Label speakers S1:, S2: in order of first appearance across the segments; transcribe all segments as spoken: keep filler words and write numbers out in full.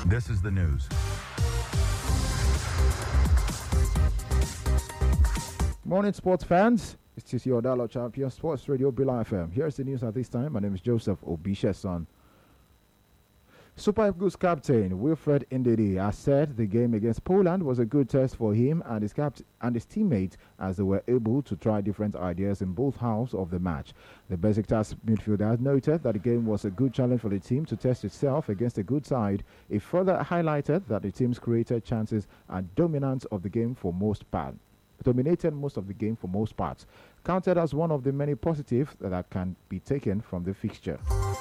S1: This is the news.
S2: Morning, sports fans. This is your Dialogue Champion Sports Radio Bila F M. Here's the news at this time. My name is Joseph Obisheson. Super Eagles captain Wilfred Ndidi has said the game against Poland was a good test for him and his capt- and his teammates as they were able to try different ideas in both halves of the match. The Besiktas midfielder noted that the game was a good challenge for the team to test itself against a good side. He further highlighted that the team's created chances and dominance of the game for most part. dominated most of the game for most parts, counted as one of the many positives that can be taken from the fixture.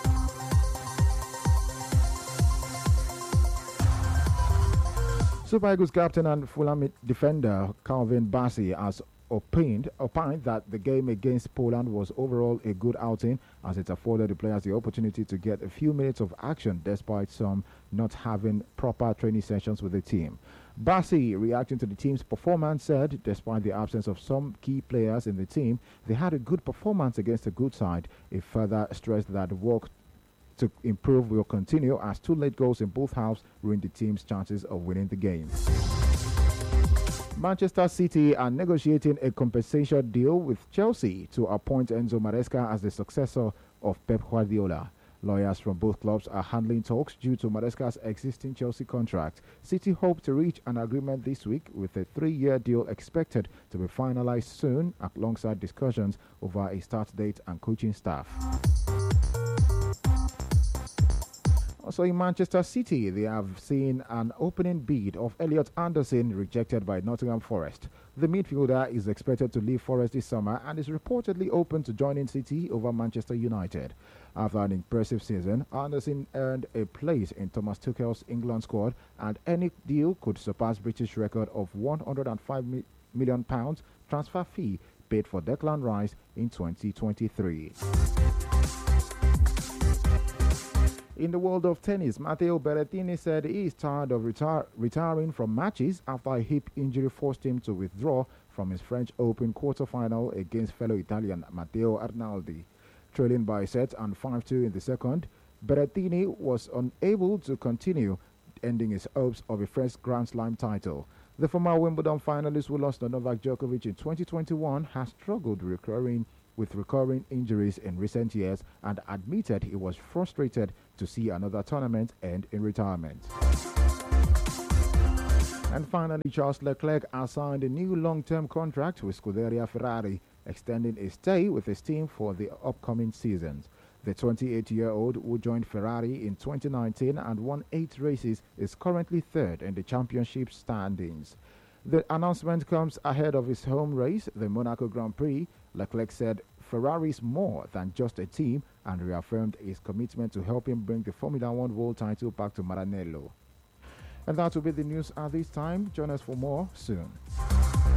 S2: Super Eagles captain and Fulham defender Calvin Bassey has opined, opined that the game against Poland was overall a good outing as it afforded the players the opportunity to get a few minutes of action despite some not having proper training sessions with the team. Bassey, reacting to the team's performance, said despite the absence of some key players in the team, they had a good performance against a good side. He further stressed that the work to improve will continue as two late goals in both halves ruined the team's chances of winning the game. Manchester City are negotiating a compensation deal with Chelsea to appoint Enzo Maresca as the successor of Pep Guardiola. Lawyers from both clubs are handling talks due to Maresca's existing Chelsea contract. City hope to reach an agreement this week with a three-year deal expected to be finalized soon alongside discussions over a start date and coaching staff. Also in Manchester City, they have seen an opening bid of Elliot Anderson rejected by Nottingham Forest. The midfielder is expected to leave Forest this summer and is reportedly open to joining City over Manchester United. After an impressive season, Anderson earned a place in Thomas Tuchel's England squad, and any deal could surpass British record of one hundred five million pounds transfer fee paid for Declan Rice in twenty twenty-three. In the world of tennis, Matteo Berrettini said he is tired of retire- retiring from matches after a hip injury forced him to withdraw from his French Open quarter-final against fellow Italian Matteo Arnaldi. Trailing by a set and five two in the second, Berrettini was unable to continue, ending his hopes of a French Grand Slam title. The former Wimbledon finalist who lost to Novak Djokovic in twenty twenty-one has struggled recurring with recurring injuries in recent years and admitted he was frustrated to see another tournament end in retirement. And finally, Charles Leclerc has signed a new long-term contract with Scuderia Ferrari, extending his stay with his team for the upcoming seasons. The twenty-eight-year-old, who joined Ferrari in twenty nineteen and won eight races, is currently third in the championship standings. The announcement comes ahead of his home race, the Monaco Grand Prix. Leclerc said Ferrari is more than just a team and reaffirmed his commitment to helping bring the Formula One world title back to Maranello. And that will be the news at this time. Join us for more soon.